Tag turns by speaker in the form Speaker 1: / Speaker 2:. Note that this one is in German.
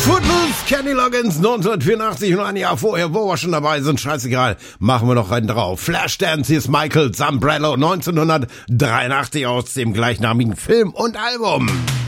Speaker 1: Footloose, Kenny Loggins, 1984 und ein Jahr vorher, wo wir schon dabei sind, scheißegal, machen wir noch einen drauf. Flashdance, hier ist Michael Zambrello, 1983 aus dem gleichnamigen Film und Album.